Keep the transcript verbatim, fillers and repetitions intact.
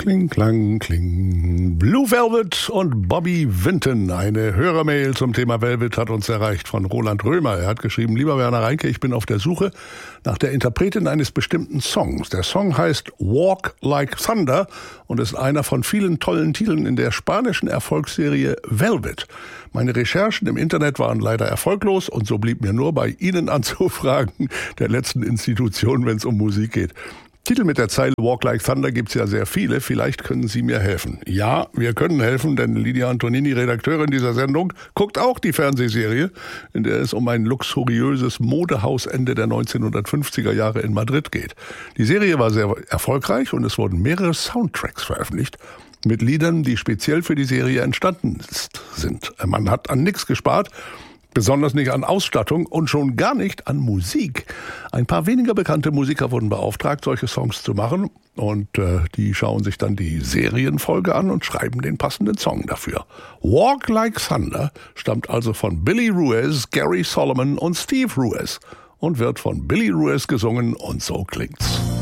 Kling, klang, kling. Blue Velvet und Bobby Vinton. Eine Hörermail zum Thema Velvet hat uns erreicht von Roland Römer. Er hat geschrieben: Lieber Werner Reinke, ich bin auf der Suche nach der Interpretin eines bestimmten Songs. Der Song heißt Walk Like Thunder und ist einer von vielen tollen Titeln in der spanischen Erfolgsserie Velvet. Meine Recherchen im Internet waren leider erfolglos und so blieb mir nur bei Ihnen anzufragen, der letzten Institution, wenn es um Musik geht. Titel mit der Zeile Walk Like Thunder gibt's ja sehr viele. Vielleicht können Sie mir helfen. Ja, wir können helfen, denn Lydia Antonini, Redakteurin dieser Sendung, guckt auch die Fernsehserie, in der es um ein luxuriöses Modehaus Ende der neunzehnhundertfünfziger Jahre in Madrid geht. Die Serie war sehr erfolgreich und es wurden mehrere Soundtracks veröffentlicht mit Liedern, die speziell für die Serie entstanden sind. Man hat an nichts gespart, besonders nicht an Ausstattung und schon gar nicht an Musik. Ein paar weniger bekannte Musiker wurden beauftragt, solche Songs zu machen. Und äh, die schauen sich dann die Serienfolge an und schreiben den passenden Song dafür. Walk Like Thunder stammt also von Billy Ruiz, Gary Solomon und Steve Ruiz und wird von Billy Ruiz gesungen und so klingt's.